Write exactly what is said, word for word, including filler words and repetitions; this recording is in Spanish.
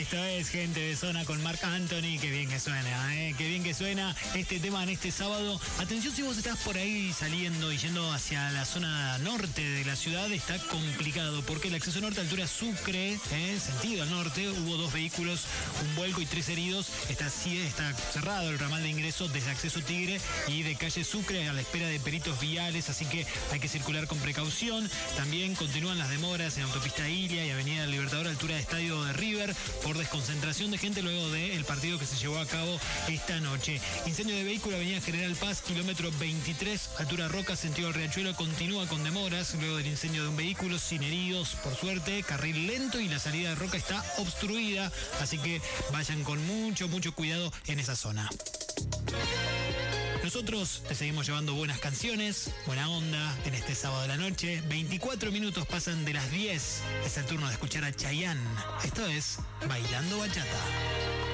Esto es Gente de Zona con Marc Anthony. Qué bien que suena, ¿eh? Qué bien que suena este tema en este sábado. Atención si vos estás por ahí saliendo y yendo hacia la zona norte de la ciudad, está complicado porque el acceso norte, altura Sucre, ¿eh? Sentido al norte, hubo dos vehículos, un vuelco y tres heridos. Está, está cerrado el ramal de ingreso desde acceso Tigre y de calle Sucre a la espera de peritos viales, así que hay que circular con precaución. También continúan las demoras en autopista Ilia y avenida Libertador, altura de estadio de River, por desconcentración de gente luego del partido que se llevó a cabo esta noche. Incendio de vehículo, avenida General Paz, kilómetro veintitrés, altura Roca, sentido Riachuelo, continúa con demoras luego del incendio de un vehículo, sin heridos, por suerte, carril lento y la salida de Roca está obstruida, así que vayan con mucho, mucho cuidado en esa zona. Nosotros te seguimos llevando buenas canciones, buena onda en este sábado de la noche. veinticuatro minutos pasan de las diez. Es el turno de escuchar a Chayanne. Esto es Bailando Bachata.